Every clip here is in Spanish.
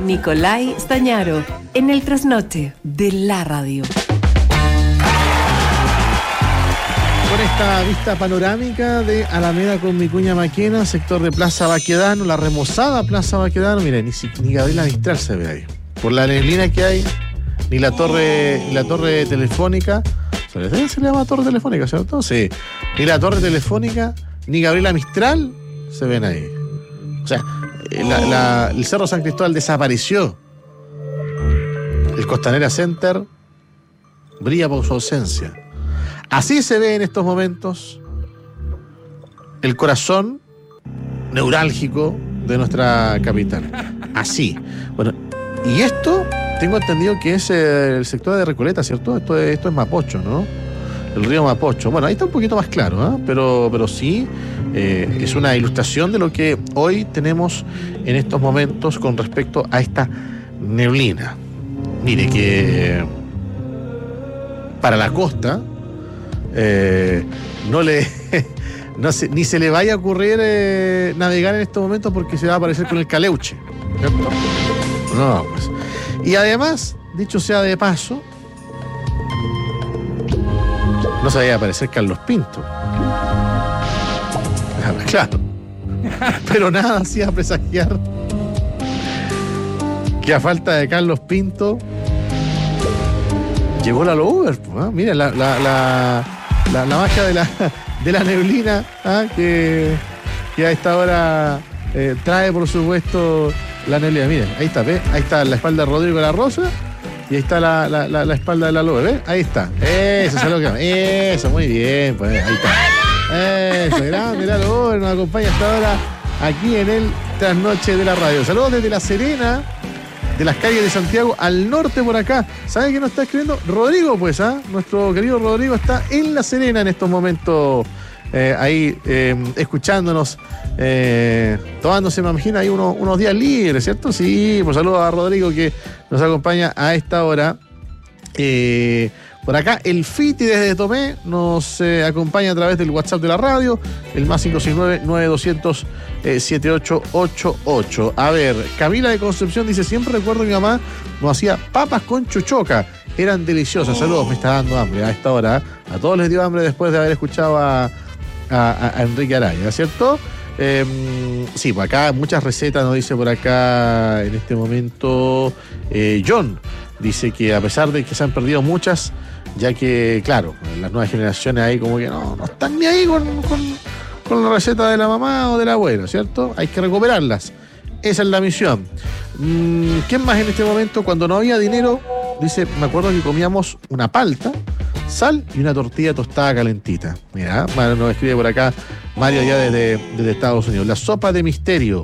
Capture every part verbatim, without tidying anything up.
Nicolai Stañaro, en el trasnoche de la radio. Con esta vista panorámica de Alameda con Vicuña Maquena, sector de Plaza Baquedano, la remozada Plaza Baquedano, mira, ni, ni Gabriela Mistral se ve ahí. Por la neblina que hay, ni la torre, ni la torre telefónica, se le llama torre telefónica, ¿cierto? Sí. Ni la torre telefónica, ni Gabriela Mistral se ven ahí. O sea, la, la, el Cerro San Cristóbal desapareció. El Costanera Center brilla por su ausencia. Así se ve en estos momentos el corazón neurálgico de nuestra capital. Así. Bueno, y esto tengo entendido que es el sector de Recoleta, ¿cierto? Esto es, esto es Mapocho, ¿no? El río Mapocho. Bueno, ahí está un poquito más claro, ¿eh? Pero, pero sí, eh, es una ilustración de lo que hoy tenemos en estos momentos con respecto a esta neblina. Mire que para la costa eh, no le no se, ni se le vaya a ocurrir eh, navegar en estos momentos porque se va a aparecer con el caleuche, ¿cierto? No, pues. Y además, dicho sea de paso, no se vaya a aparecer Carlos Pinto. Claro. Pero nada hacía presagiar que a falta de Carlos Pinto llegó la Uber, ¿eh? Mira, la, la, la, la, la magia de la, de la neblina, ¿eh? que, que a esta hora eh, trae, por supuesto, la neblina. Miren, ahí está, ¿ves? Ahí está la espalda de Rodrigo de la Rosa y ahí está la, la, la, la espalda de la Lobe, ¿ves? Ahí está. Eso, es lo que... Eso, muy bien, pues ahí está. Eso, grande, la Lobe nos acompaña hasta ahora aquí en el Trasnoche de la Radio. Saludos desde La Serena, de las calles de Santiago al norte por acá. ¿Sabe quién nos está escribiendo? Rodrigo, pues, ¿ah? ¿eh? Nuestro querido Rodrigo está en La Serena en estos momentos, eh, ahí eh, escuchándonos, eh, tomándose, me imagino, ahí unos, unos días libres, ¿cierto? Sí, pues saludos a Rodrigo que nos acompaña a esta hora. Eh, por acá el Fiti desde Tomé nos eh, acompaña a través del WhatsApp de la radio, el más cinco seis nueve, nueve dos cero cero, siete ocho ocho ocho. A ver, Camila de Concepción dice: siempre recuerdo que mi mamá nos hacía papas con chuchoca, eran deliciosas. Saludos, me está dando hambre a esta hora. A todos les dio hambre después de haber escuchado a, a, a Enrique Araya, ¿cierto? Eh, sí, por acá muchas recetas nos dice por acá en este momento eh, John. Dice que a pesar de que se han perdido muchas, ya que, claro, las nuevas generaciones ahí como que no, no están ni ahí con, con, con la receta de la mamá o de la abuela, ¿cierto? Hay que recuperarlas. Esa es la misión. Mm, ¿Quién más en este momento? Cuando no había dinero, dice, me acuerdo que comíamos una palta, sal y una tortilla tostada calentita. Mira, nos escribe por acá Mario ya desde, desde Estados Unidos. La sopa de misterio.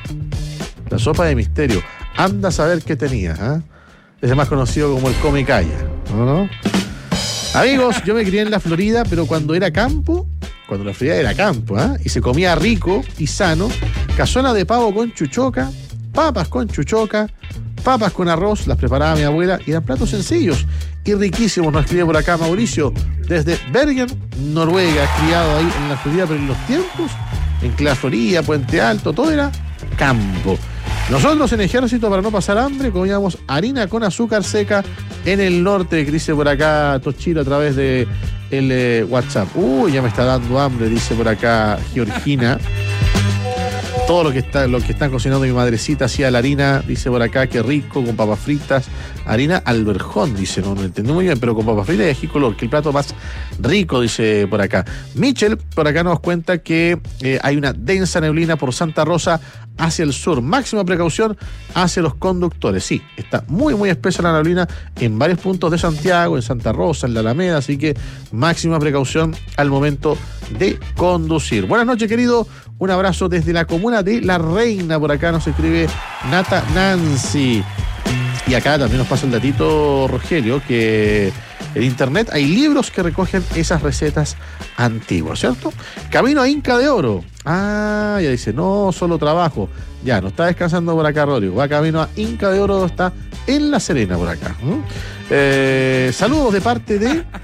La sopa de misterio. Anda a saber qué tenía, ¿eh? Es el más conocido como el come y calla, ¿no? ¿no? Amigos, yo me crié en la Florida, pero cuando era campo, cuando la Florida era campo, ¿eh? Y se comía rico y sano, cazuela de pavo con chuchoca, papas con chuchoca, papas con arroz, las preparaba mi abuela y eran platos sencillos y riquísimos. Nos escribe por acá Mauricio desde Bergen, Noruega, criado ahí en la Florida, pero en los tiempos en que la Florida, Puente Alto, todo era campo. Nosotros en Ejército, para no pasar hambre, comíamos harina con azúcar seca en el norte, que dice por acá Tochiro a través de el eh, WhatsApp. Uy, ya me está dando hambre, dice por acá Georgina. Todo lo que está, lo que están cocinando mi madrecita hacía la harina, dice por acá, qué rico, con papas fritas. Harina alberjón, dice, no, no entendí muy bien, pero con papas fritas y ají color, que el plato más rico, dice por acá. Michel, por acá nos cuenta que eh, hay una densa neblina por Santa Rosa hacia el sur. Máxima precaución hacia los conductores. Sí, está muy, muy espesa la neblina en varios puntos de Santiago, en Santa Rosa, en la Alameda, así que máxima precaución al momento de conducir. Buenas noches, querido. Un abrazo desde la comuna de La Reina. Por acá nos escribe Nata Nancy. Y acá también nos pasa el datito, Rogelio, que en internet hay libros que recogen esas recetas antiguas, ¿cierto? Camino a Inca de Oro. Ah, ya dice, no solo trabajo. Ya, no está descansando por acá, Rodrigo. Va camino a Inca de Oro, está en La Serena por acá. ¿Mm? Eh, saludos de parte de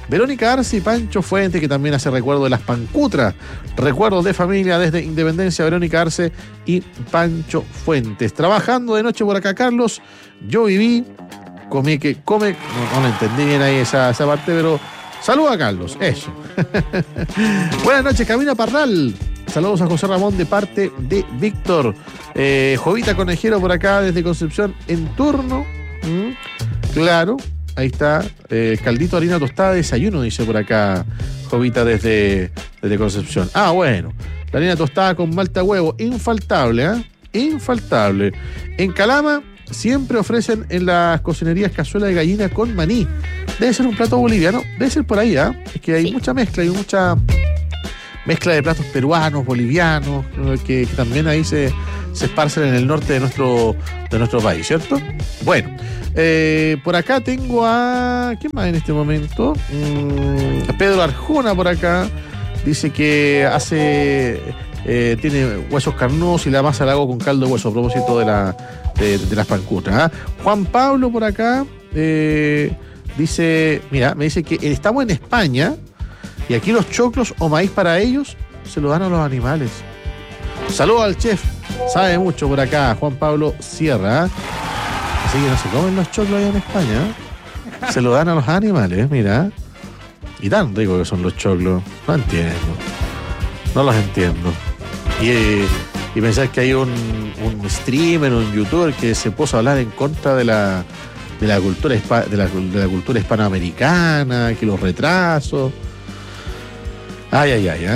Verónica Arce y Pancho Fuentes, que también hace recuerdo de las pancutras. Recuerdos de familia desde Independencia, Verónica Arce y Pancho Fuentes. Trabajando de noche por acá, Carlos. Yo viví, comí que come. No, no lo entendí bien ahí esa, esa parte, pero saludos a Carlos, eso. Buenas noches, Camila Parral. Saludos a José Ramón de parte de Víctor. Eh, Jovita Conejero por acá desde Concepción en turno. ¿Mm? Claro. Ahí está, eh, caldito, harina tostada, desayuno, dice por acá Jovita desde, desde Concepción. Ah, bueno, la harina tostada con malta huevo, infaltable, ¿eh? Infaltable. En Calama siempre ofrecen en las cocinerías cazuela de gallina con maní. Debe ser un plato boliviano, debe ser por ahí, ¿eh? Es que hay sí. mucha mezcla, hay mucha mezcla de platos peruanos, bolivianos, que, que también ahí se, se esparcen en el norte de nuestro, de nuestro país, ¿cierto? Bueno. Eh, por acá tengo a... ¿Quién más en este momento? Mm, Pedro Arjona por acá. Dice que hace... Eh, tiene huesos carnosos y la masa la hago con caldo de hueso, a propósito de, la, de, de las pancutras. ¿eh? Juan Pablo por acá eh, dice... Mira, me dice que estamos en España y aquí los choclos o maíz para ellos se lo dan a los animales. Saludos al chef. Sabe mucho por acá, Juan Pablo Sierra. ¿eh? Así que no se comen los choclos allá en España. Se lo dan a los animales, mira. Y tan ricos que son los choclos. No entiendo. No los entiendo. Y, y pensar que hay un, un streamer, un youtuber que se puso a hablar en contra de la, de la cultura de la, de la cultura hispanoamericana, que los retrasos. Ay, ay, ay, ¿eh?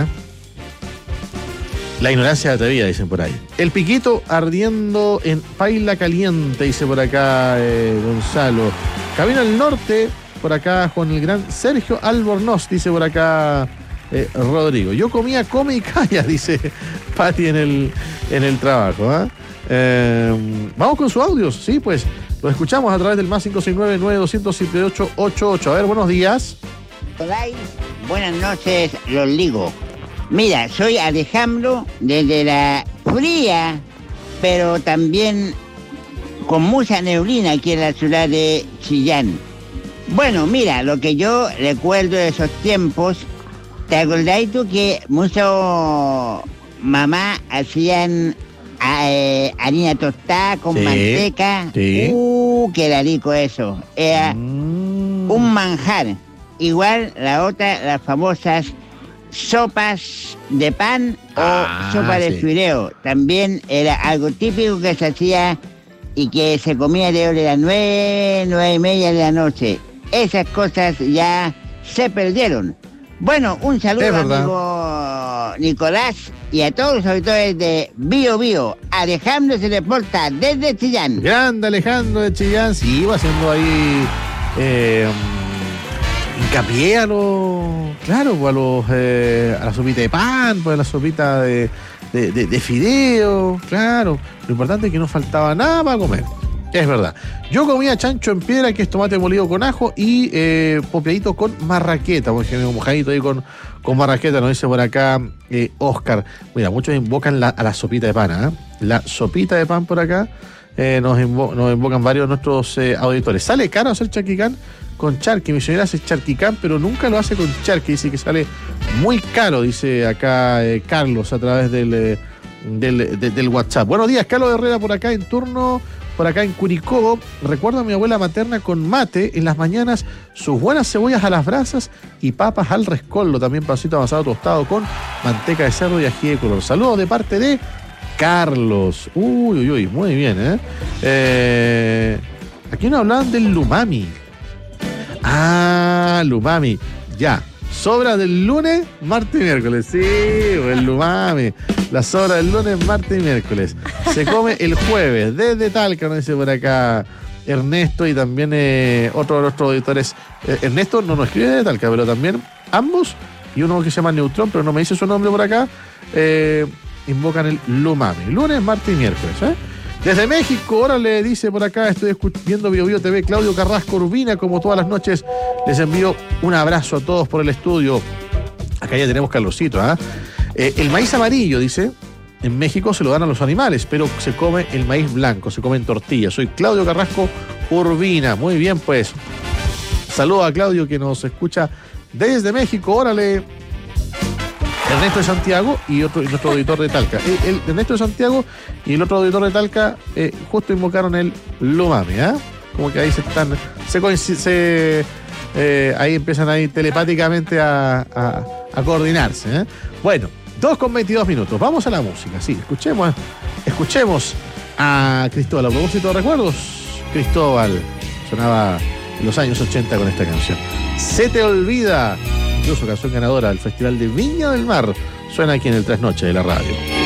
La ignorancia atrevida, dicen por ahí. El piquito ardiendo en paila caliente, dice por acá eh, Gonzalo. Camino al norte, por acá con el gran Sergio Albornoz, dice por acá eh, Rodrigo. Yo comía, come y calla, dice Pati en el, en el trabajo. ¿eh? Eh, vamos con sus audios, sí, pues lo escuchamos a través del más cinco seis nueve, nueve dos siete ocho, ocho ocho. A ver, buenos días. Buenas noches, los ligo. Mira, soy Alejandro desde la fría, pero también con mucha neblina aquí en la ciudad de Chillán. Bueno, mira, lo que yo recuerdo de esos tiempos, ¿te acordáis tú que muchos mamás hacían eh, harina tostada con sí, manteca? Sí. Uh, qué era rico eso. Era mm. un manjar. Igual la otra, las famosas sopas de pan o ah, sopa de sí. fideo. También era algo típico que se hacía y que se comía de las nueve, nueve y media de la noche. Esas cosas ya se perdieron. Bueno, un saludo, amigo Nicolás, y a todos los auditores de Bio Bio. Alejandro se reporta desde Chillán. Grande Alejandro de Chillán, sí, iba haciendo ahí eh, hincapié a los, claro, pues a los eh, a la sopita de pan, pues a la sopita de, de, de, de fideo, claro. Lo importante es que no faltaba nada para comer. Es verdad. Yo comía chancho en piedra, que es tomate molido con ajo y eh, popeadito con marraqueta, por ejemplo, mojadito ahí con, con marraqueta, nos dice por acá eh, Oscar. Mira, muchos invocan la, a la sopita de pan, ¿eh? La sopita de pan por acá, eh, nos, invo, nos invocan varios de nuestros eh, auditores. ¿Sale caro hacer charquicán con charqui? Mi señora hace charquicán, pero nunca lo hace con charqui, dice que sale muy caro, dice acá eh, Carlos a través del, eh, del, de, del WhatsApp. Buenos días, Carlos Herrera por acá en turno. Por acá en Curicó, recuerdo a mi abuela materna con mate en las mañanas, sus buenas cebollas a las brasas y papas al rescoldo, también pancito amasado tostado con manteca de cerdo y ají de color. Saludos de parte de Carlos. Uy, uy, uy, muy bien, ¿eh? eh aquí nos hablaban del lumami. Ah, lumami, ya. Sobra del lunes, martes y miércoles. Sí, el lumami. La sobra del lunes, martes y miércoles. Se come el jueves, desde Talca, nos dice por acá Ernesto y también eh, otro de nuestros auditores. Eh, Ernesto no nos escribe desde Talca, pero también ambos, y uno que se llama Neutrón, pero no me dice su nombre por acá, eh, invocan el lumami. Lunes, martes y miércoles, ¿eh? Desde México, ahora le dice por acá, estoy viendo Bio Bio T V, Claudio Carrasco Urbina, como todas las noches, les envío un abrazo a todos por el estudio. Acá ya tenemos Carlosito, ¿ah? ¿eh? Eh, el maíz amarillo, dice, en México se lo dan a los animales, pero se come el maíz blanco, se come en tortillas. Soy Claudio Carrasco Urbina. Muy bien, pues. Saludos a Claudio, que nos escucha desde México, órale. Ernesto de Santiago y otro y nuestro auditor de Talca. El, el Ernesto de Santiago y el otro auditor de Talca eh, justo invocaron el Lumami, ¿eh? Como que ahí se están, se, coinc- se eh, ahí empiezan ahí telepáticamente a, a, a coordinarse, ¿eh? Bueno, dos con veintidós minutos. Vamos a la música, sí, escuchemos, escuchemos a Cristóbal. A propósito de recuerdos, Cristóbal sonaba en los años ochenta con esta canción. Se te olvida. Incluso canción ganadora del Festival de Viña del Mar, suena aquí en el Trasnoche de la radio.